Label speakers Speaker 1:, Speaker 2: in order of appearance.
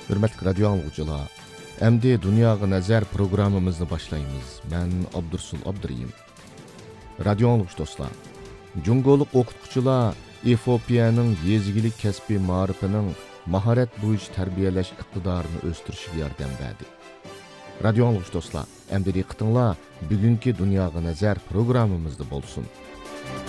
Speaker 1: Hürmetli radyo anlıqçılar, əmdi Dunyoga nazar programmamizni boshlaymiz. Men Abdursul Abduriyim. Radio anlıqçı dostlar, Jungoluq o'qituvchilar Efiopiyaning yezgilik kasbiy ma'rifining mahorat bo'yicha tarbiyalash iqtidorini o'stirishga yordam berdi. Radio anlıqçı dostlar, əmdi diqqətinizlər bugungi Dunyoga nazar programmamizda bo'lsin.